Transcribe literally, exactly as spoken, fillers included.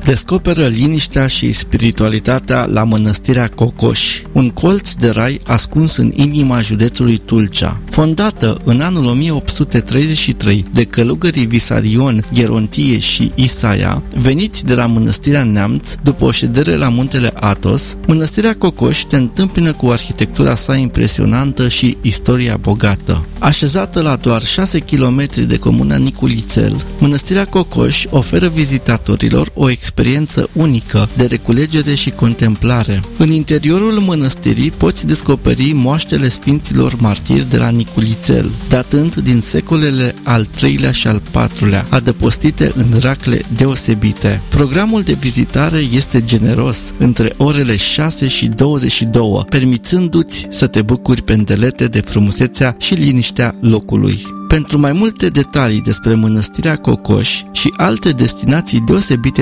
Descoperă liniștea și spiritualitatea la Mănăstirea Cocoș, un colț de rai ascuns în inima județului Tulcea. Fondată în anul o mie opt sute treizeci și trei de călugării Visarion, Gerontie și Isaia, veniți de la Mănăstirea Neamț după o ședere la muntele Athos, Mănăstirea Cocoș te întâmpină cu arhitectura sa impresionantă și istoria bogată. Așezată la doar șase kilometri de comuna Niculițel, Mănăstirea Cocoș oferă vizitatorilor o experiență unică de reculegere și contemplare. În interiorul mănăstirii poți descoperi moaștele sfinților martiri de la Niculițel, datând din secolele al treilea și al patrulea, adăpostite în racle deosebite. Programul de vizitare este generos, între orele șase și douăzeci și două, permițându-ți să te bucuri pendelete de frumusețea și liniștea locului. Pentru mai multe detalii despre Mănăstirea Cocoș și alte destinații deosebite